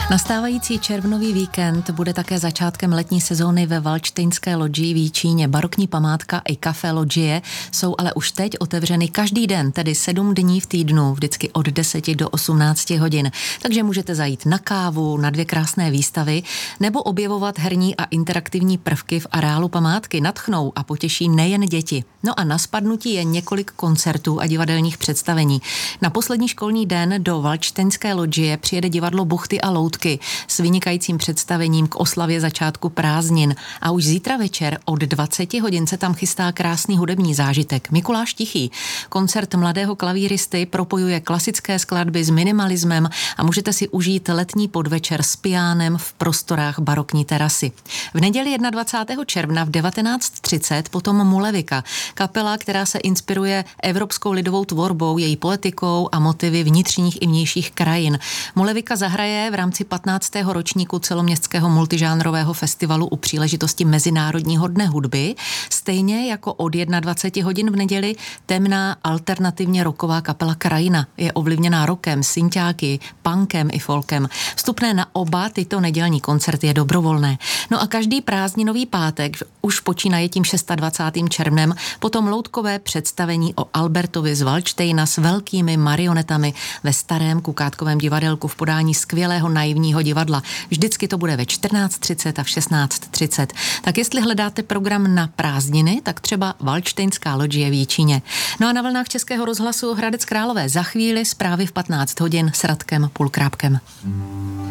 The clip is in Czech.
Nastávající červnový víkend bude také začátkem letní sezóny ve Valdštejnské lodži v Jíčíně. Barokní památka i Café Lodžie jsou ale už teď otevřeny každý den, tedy 7 dní v týdnu, vždycky od 10 do 18 hodin. Takže můžete zajít na kávu, na 2 krásné výstavy nebo objevovat herní a interaktivní prvky v areálu památky. Nadchnou a potěší nejen děti. No a na spadnutí je několik koncertů a divadelních představení. Na poslední školní den do Valdštejnské lodžie přijede divadlo Buchty a loutky s vynikajícím představením k oslavě začátku prázdnin. A už zítra večer od 20 hodin se tam chystá krásný hudební zážitek. Mikuláš Tichý. Koncert mladého klavíristy propojuje klasické skladby s minimalismem a můžete si užít letní podvečer s piánem v prostorách barokní terasy. V neděli 21. června v 19:30 potom Mulevika, kapela, která se inspiruje evropskou lidovou tvorbou, její poetikou a motivy vnitřních i vnějších krajin. Mulevika zahraje v rámci 15. ročníku celoměstského multižánrového festivalu u příležitosti Mezinárodního dne hudby, stejně jako od 21 hodin v neděli temná alternativně rocková kapela Krajina. Je ovlivněná rockem, synťáky, punkem i folkem. Vstupné na oba tyto nedělní koncerty je dobrovolné. No a každý prázdninový pátek, už počínaje tím 26. červnem, potom loutkové představení o Albertovi z Valdštejna s velkými marionetami ve starém Kukátkovém divadelku v podání skvělého naivního divadla. Vždycky to bude ve 14:30 a v 16:30. Tak jestli hledáte program na prázdniny, tak třeba Valdštejnská lodžie v Jíčíně. No a na vlnách Českého rozhlasu Hradec Králové za chvíli zprávy v 15 hodin s Radkem Pulkrápkem.